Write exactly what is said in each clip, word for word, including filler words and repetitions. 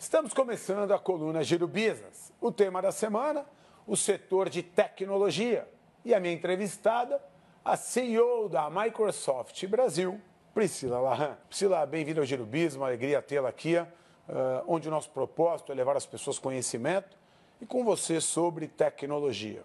Estamos começando a coluna Giro Business. O tema da semana, o setor de tecnologia. E a minha entrevistada, a C E O da Microsoft Brasil, Priscila Lahan. Priscila, bem-vinda ao Giro Business, uma alegria tê-la aqui, uh, onde o nosso propósito é levar às pessoas conhecimento e com você sobre tecnologia.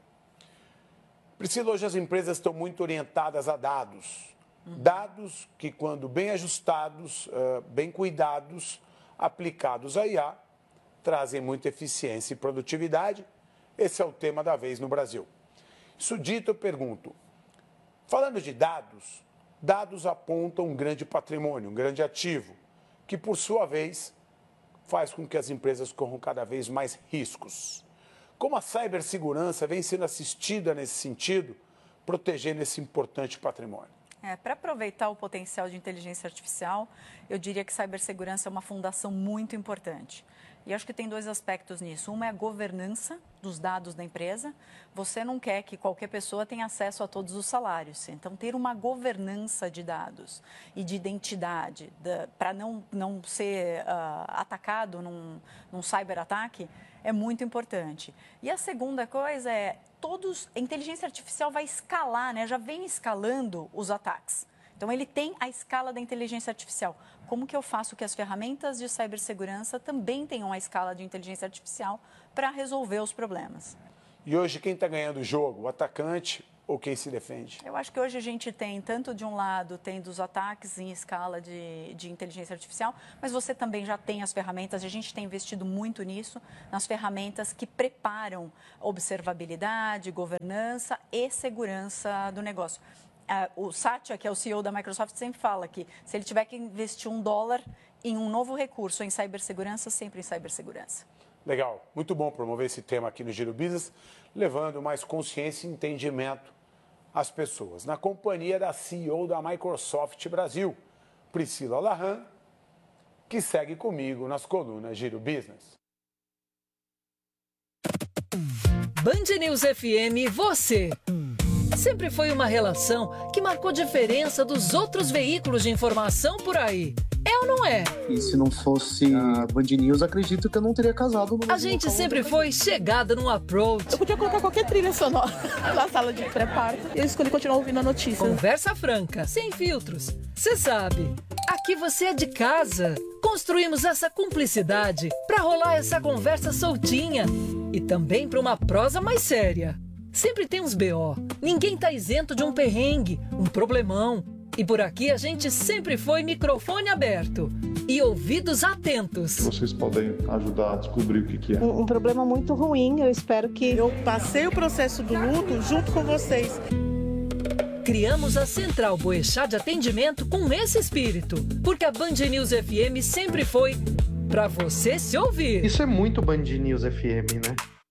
Priscila, hoje as empresas estão muito orientadas a dados. Uhum. Dados que, quando bem ajustados, uh, bem cuidados, aplicados a I A, trazem muita eficiência e produtividade. Esse é o tema da vez no Brasil. Isso dito, eu pergunto, falando de dados, dados apontam um grande patrimônio, um grande ativo, que, por sua vez, faz com que as empresas corram cada vez mais riscos. Como a cibersegurança vem sendo assistida nesse sentido, protegendo esse importante patrimônio? É, para aproveitar o potencial de inteligência artificial, eu diria que cibersegurança é uma fundação muito importante. E acho que tem dois aspectos nisso. Uma é a governança dos dados da empresa. Você não quer que qualquer pessoa tenha acesso a todos os salários. Então, ter uma governança de dados e de identidade para não, não ser uh, atacado num, num cyberataque é muito importante. E a segunda coisa é, todos, a inteligência artificial vai escalar, né? Já vem escalando os ataques. Então, ele tem a escala da inteligência artificial. Como que eu faço que as ferramentas de cibersegurança também tenham a escala de inteligência artificial para resolver os problemas? E hoje, quem está ganhando o jogo? O atacante ou quem se defende? Eu acho que hoje a gente tem, tanto de um lado, tem dos ataques em escala de, de inteligência artificial, mas você também já tem as ferramentas, a gente tem investido muito nisso, nas ferramentas que preparam observabilidade, governança e segurança do negócio. Uh, o Satya, que é o C E O da Microsoft, sempre fala que se ele tiver que investir um dólar em um novo recurso em cibersegurança, sempre em cibersegurança. Legal, muito bom promover esse tema aqui no Giro Business, levando mais consciência e entendimento às pessoas. Na companhia da C E O da Microsoft Brasil, Priscila Lahan, que segue comigo nas colunas Giro Business. Band News F M, você. Sempre foi uma relação que marcou diferença dos outros veículos de informação por aí. É ou não é? E se não fosse a Band News, acredito que eu não teria casado. A gente sempre foi chegada no approach. Eu podia colocar qualquer trilha sonora na sala de pré-parto. Eu escolhi continuar ouvindo a notícia. Conversa franca, sem filtros. Você sabe, aqui você é de casa. Construímos essa cumplicidade para rolar essa conversa soltinha. E também para uma prosa mais séria. Sempre tem uns B O. Ninguém tá isento de um perrengue, um problemão. E por aqui a gente sempre foi microfone aberto e ouvidos atentos. Vocês podem ajudar a descobrir o que, que é. Um, um problema muito ruim, eu espero que... Eu passei o processo do luto junto com vocês. Criamos a Central Boechat de atendimento com esse espírito, porque a Band News F M sempre foi pra você se ouvir. Isso é muito Band News F M, né?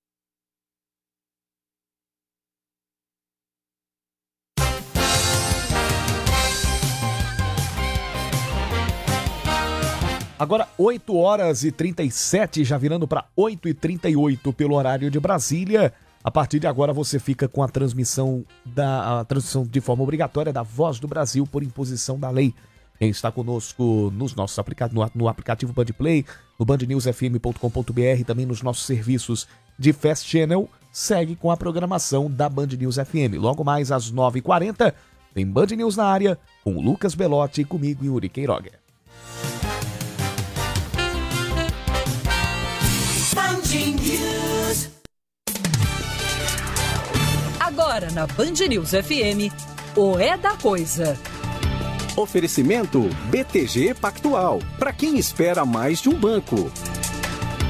Agora, oito horas e trinta e sete, já virando para oito e trinta e oito pelo horário de Brasília. A partir de agora você fica com a transmissão, da, a transmissão de forma obrigatória da Voz do Brasil por imposição da lei. Quem está conosco nos nossos aplica- no, no aplicativo Band Play, no band news f m ponto com ponto b r, também nos nossos serviços de Fast Channel, segue com a programação da Band News F M. Logo mais às nove e quarenta, tem Band News na área, com Lucas Belotti e comigo, Yuri Queiroga. Agora na Band News F M, o É da Coisa. Oferecimento B T G Pactual, para quem espera mais de um banco.